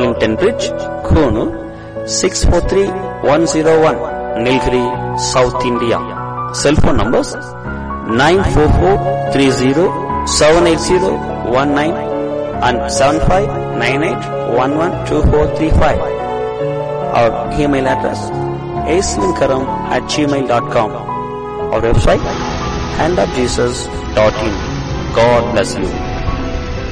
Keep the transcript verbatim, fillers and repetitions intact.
in Tenbridge, Kunu, six four three one zero one, Nilgiri, South India. Cell phone numbers nine four four three zero seven eight zero one nine and seven five nine eight one one two four three five. Our email address asvinkaram at gmail dot com. Our website hand of jesus dot in. God bless you.